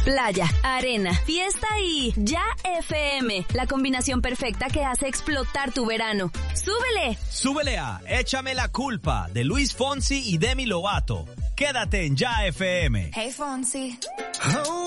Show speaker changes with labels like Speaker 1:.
Speaker 1: Playa, arena, fiesta y Ya FM, la combinación perfecta que hace explotar tu verano. ¡Súbele!
Speaker 2: Súbele a Échame la culpa de Luis Fonsi y Demi Lovato. Quédate en Ya FM.
Speaker 3: Hey Fonsi. Oh.